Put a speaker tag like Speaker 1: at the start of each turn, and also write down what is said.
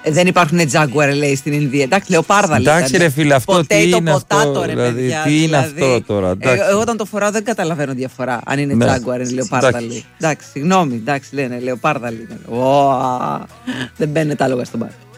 Speaker 1: Δεν υπάρχουν τζάγκουαρ, λέει, στην Ινδία. Εντάξει, λεοπάρδα λέει.
Speaker 2: Εντάξει, ρε φίλε, αυτό τι είναι αυτό.
Speaker 1: Δηλαδή,
Speaker 2: τι είναι αυτό τώρα.
Speaker 1: Εγώ όταν το φοράω δεν καταλαβαίνω διαφορά. Αν είναι τζάγκουαρ, είναι λεοπάρδα, λέει. Εντάξει, συγγνώμη, εντάξει, λένε λεοπάρδα, λέει. Δεν μπαίνετε άλογα στον μπαρ.